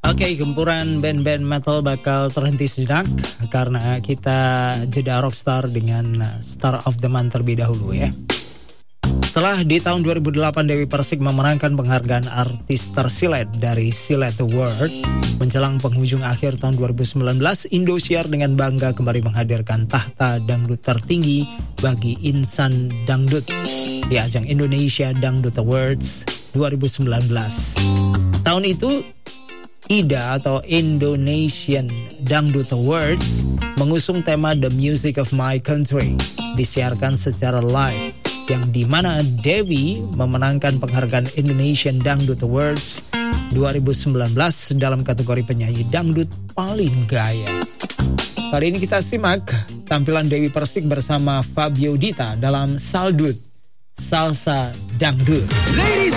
Oke, gempuran band-band metal bakal terhenti sejenak karena kita jeda Rockstar dengan Star of the Month terlebih dahulu ya. Setelah di tahun 2008 Dewi Persik memenangkan penghargaan artis tersilet dari Silet Award, menjelang penghujung akhir tahun 2019, Indosiar dengan bangga kembali menghadirkan tahta dangdut tertinggi bagi insan dangdut di ajang Indonesia Dangdut Awards 2019. Tahun itu IDA atau Indonesian Dangdut Awards mengusung tema The Music of My Country, disiarkan secara live, yang dimana Dewi memenangkan penghargaan Indonesian Dangdut Awards 2019 dalam kategori penyanyi dangdut paling gaya. Kali ini kita simak tampilan Dewi Persik bersama Fabio Dita dalam Saldut, Salsa Dangdut. Ladies